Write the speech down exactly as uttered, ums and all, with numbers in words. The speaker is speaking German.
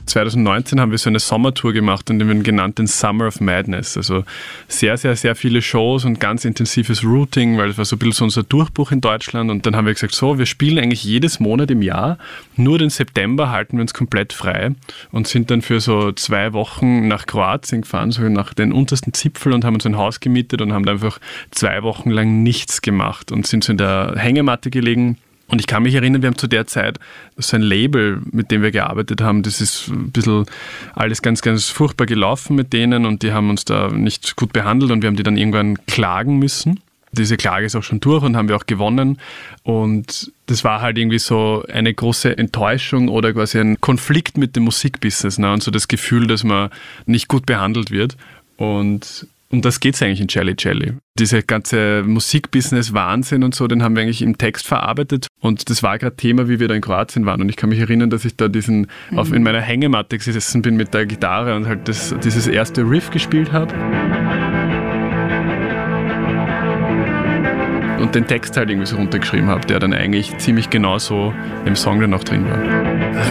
zwanzig neunzehn haben wir so eine Sommertour gemacht und die werden genannt den Summer of Madness. Also sehr, sehr, sehr viele Shows und ganz intensives Routing, weil das war so ein bisschen so unser Durchbruch in Deutschland. Und dann haben wir gesagt, so, wir spielen eigentlich jedes Monat im Jahr, nur den September halten wir uns komplett frei und sind dann für so zwei Wochen nach Kroatien gefahren, so nach den untersten Zipfel und haben uns ein Haus gemietet und haben da einfach zwei Wochen lang nichts gemacht und sind so in der Hängematte gelegen. Und ich kann mich erinnern, wir haben zu der Zeit so ein Label, mit dem wir gearbeitet haben, das ist ein bisschen alles ganz, ganz furchtbar gelaufen mit denen und die haben uns da nicht gut behandelt und wir haben die dann irgendwann klagen müssen. Diese Klage ist auch schon durch und haben wir auch gewonnen und das war halt irgendwie so eine große Enttäuschung oder quasi ein Konflikt mit dem Musikbusiness, ne? Und so das Gefühl, dass man nicht gut behandelt wird und Um das geht es eigentlich in Jelly Jelly. Diese ganze Musikbusiness-Wahnsinn und so, den haben wir eigentlich im Text verarbeitet. Und das war gerade Thema, wie wir da in Kroatien waren. Und ich kann mich erinnern, dass ich da diesen mhm. auf in meiner Hängematte gesessen bin mit der Gitarre und halt das, dieses erste Riff gespielt habe. Und den Text halt irgendwie so runtergeschrieben habe, der dann eigentlich ziemlich genau so im Song dann auch drin war.